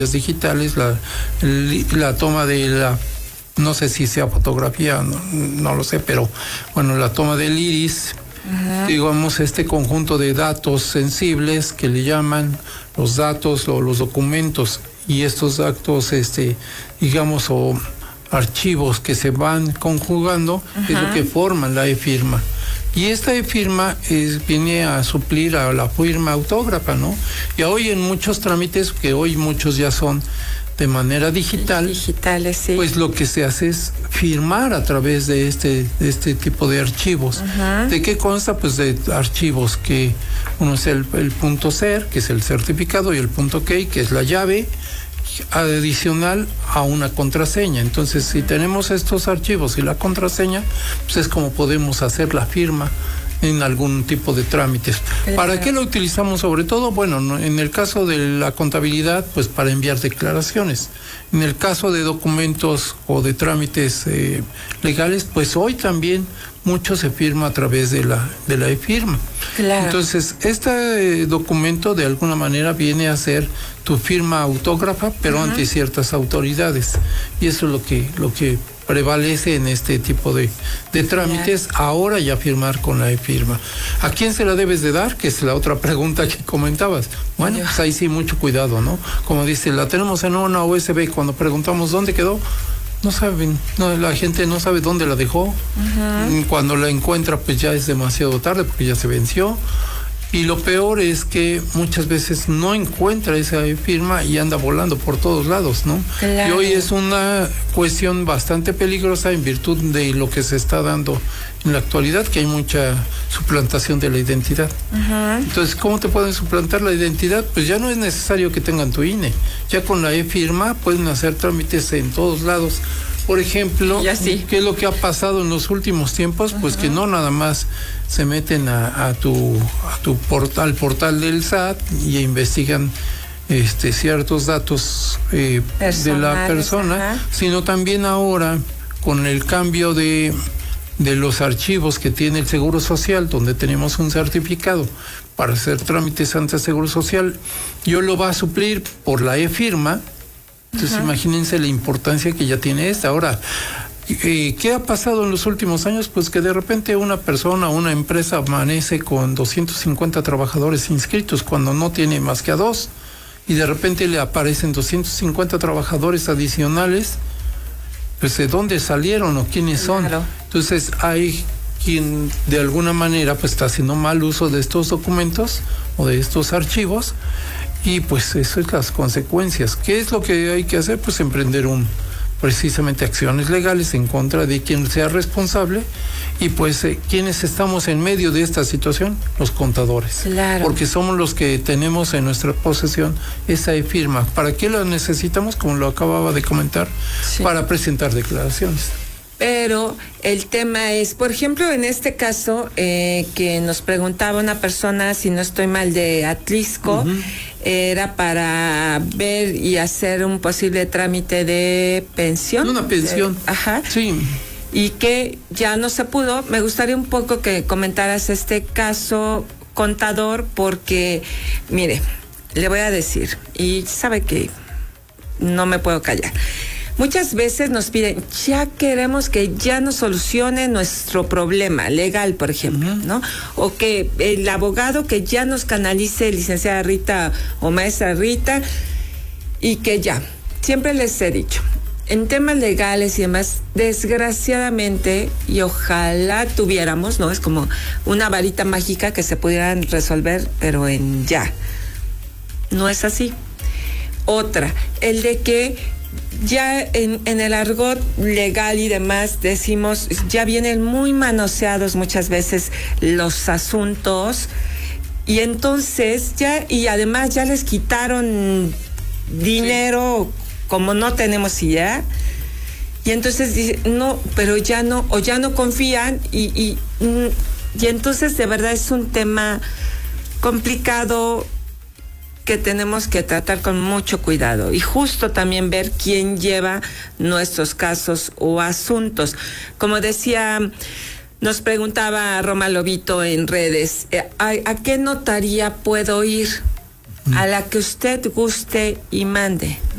digitales, la toma de la, no sé si sea fotografía, no lo sé, pero bueno, la toma del iris, digamos, este conjunto de datos sensibles que le llaman los datos o los documentos, y estos datos, digamos, o archivos que se van conjugando, es lo que forman la e-firma. Y esta e-firma viene a suplir a la firma autógrafa, ¿no? Y hoy en muchos trámites, que hoy muchos ya son de manera digital, digitales, sí, pues lo que se hace es firmar a través de este tipo de archivos. ¿De qué consta? Pues de archivos que uno es el punto .cer, que es el certificado, y el punto .key, que es la llave adicional a una contraseña. Entonces, si tenemos estos archivos y la contraseña, pues es como podemos hacer la firma en algún tipo de trámites. ¿Para qué lo utilizamos sobre todo? Bueno, en el caso de la contabilidad, pues para enviar declaraciones. En el caso de documentos o de trámites legales, pues hoy también mucho se firma a través de la e-firma. Claro. Entonces, este documento de alguna manera viene a ser tu firma autógrafa, pero ante ciertas autoridades. Y eso es lo que prevalece en este tipo de trámites. Ahora ya firmar con la e-firma. ¿A quién se la debes de dar? Que es la otra pregunta que comentabas. Bueno, pues ahí sí mucho cuidado, ¿no? Como dice, la tenemos en una USB. Cuando preguntamos dónde quedó, no saben, la gente no sabe dónde la dejó. Cuando la encuentra, pues ya es demasiado tarde porque ya se venció. Y lo peor es que muchas veces no encuentra esa firma y anda volando por todos lados, ¿no? Claro. Y hoy es una cuestión bastante peligrosa en virtud de lo que se está dando en la actualidad, que hay mucha suplantación de la identidad. Entonces, ¿cómo te pueden suplantar la identidad? Pues ya no es necesario que tengan tu INE. Ya con la e-firma pueden hacer trámites en todos lados. Por ejemplo, ¿qué es lo que ha pasado en los últimos tiempos? Pues que no nada más se meten a tu portal del SAT y investigan ciertos datos de la persona, sino también ahora con el cambio de los archivos que tiene el Seguro Social, donde tenemos un certificado para hacer trámites ante el Seguro Social, yo lo va a suplir por la e-firma. Entonces, imagínense la importancia que ya tiene esta. Ahora, ¿qué ha pasado en los últimos años? Pues que de repente una empresa amanece con 250 trabajadores inscritos cuando no tiene más que a 2, y de repente le aparecen 250 trabajadores adicionales. Pues, ¿de dónde salieron o quiénes son? Claro. Entonces, hay quien de alguna manera pues está haciendo mal uso de estos documentos o de estos archivos. Y pues eso es las consecuencias. ¿Qué es lo que hay que hacer? Pues emprender precisamente acciones legales en contra de quien sea responsable, y pues quienes estamos en medio de esta situación, los contadores. Claro. Porque somos los que tenemos en nuestra posesión esa e-firma. ¿Para qué la necesitamos? Como lo acababa de comentar, para presentar declaraciones. Pero el tema es, por ejemplo, en este caso que nos preguntaba una persona, si no estoy mal, de Atlisco, era para ver y hacer un posible trámite de pensión. Una pensión. Sí. Y que ya no se pudo. Me gustaría un poco que comentaras este caso, contador, porque, mire, le voy a decir, y sabe que no me puedo callar. Muchas veces nos piden, ya queremos que ya nos solucione nuestro problema legal, por ejemplo, ¿no? O que el abogado que ya nos canalice, licenciada Rita o maestra Rita, y que ya. Siempre les he dicho, en temas legales y demás, desgraciadamente, y ojalá tuviéramos, ¿no? Es como una varita mágica que se pudieran resolver, pero en ya. No es así. Otra, el de que ya en el argot legal y demás decimos, ya vienen muy manoseados muchas veces los asuntos, y entonces y además ya les quitaron dinero como no tenemos idea, y entonces dicen, no, pero ya no, o ya no confían, y entonces de verdad es un tema complicado que tenemos que tratar con mucho cuidado, y justo también ver quién lleva nuestros casos o asuntos. Como decía, nos preguntaba Roma Lobito en redes, ¿a qué notaría puedo ir? A la que usted guste y mande.